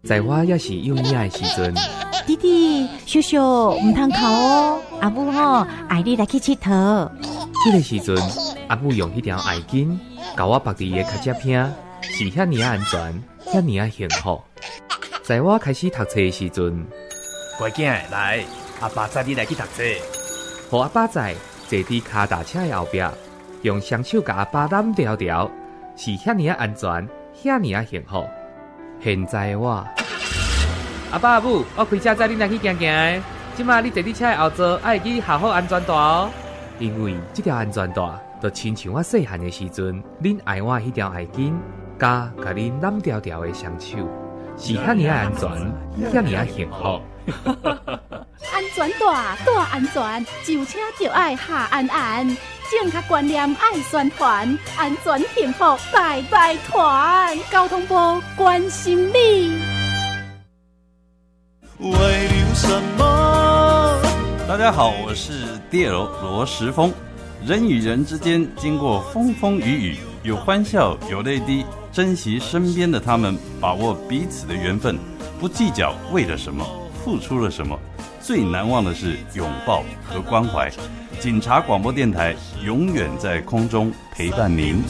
在我也是幼儿的时阵， 弟弟、叔叔唔通哭哦，阿母爱你来去佚佗。 迄个时阵，阿母用迄条艾巾甲我绑伫伊的脚趾片，是遐尼安全，遐尼幸福。在我开始读册的时阵， 乖囝来，阿爸载你来去读册。 互阿爸载坐伫脚踏车的后壁，用双手甲阿爸揽条条，是遐尼安全，遐尼幸福。现在的我，阿爸阿母，我开车载恁来去行行的。即马你坐伫车的后座，爱记好好安全带哦。因为这条安全带，就亲像我细汉的时阵，恁爱我迄条爱巾，甲恁揽条条的双手，是遐尼安全，遐尼幸福。 安全带安全，就车就爱下安安。正确观念爱宣传，安全幸福代代传。交通部关心你。 为留什么？ 大家好，我是DL罗时丰。人与人之间经过风风雨雨，有欢笑，有泪滴，珍惜身边的他们，把握彼此的缘分，不计较为了什么，付出了什么。最难忘的是拥抱和关怀。警察广播电台永远在空中陪伴您。